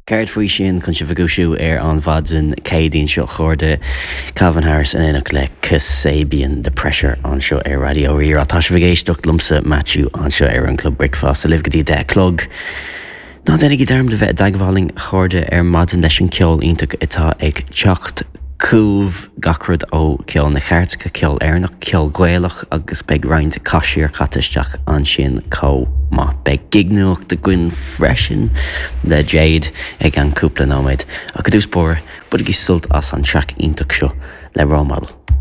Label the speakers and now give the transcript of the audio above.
Speaker 1: Ceart faoi sin chun si bhagúisiú an bhadún cédaíonn seo chuirde Calvin Harris in éach le Kasabian The Pressure an seo radio Ríor. Tá sé bhgéisteach lumsa Matthew an seo an Club Breakfast a libh go dtí de clog. Ná dénig derm de bheith dagháling chuirde maidin leis an ceol ionach atá ag teacht cúmh gacrad ó ceol na cheartca ceol airnach ceol ghaelach agus beag roiint caiisiir chatisteach an sin có má beag gignuach de gcuin freisin le Jade ag an cúpla nóid a go dús bór bud ag sult as an track ionach seo le Rómáil.